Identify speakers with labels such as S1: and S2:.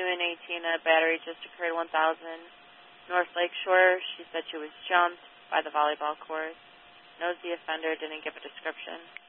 S1: afternoon, 18, a battery just occurred 1000 North Lakeshore. She said she was jumped by the volleyball court. Knows the offender, didn't give a description.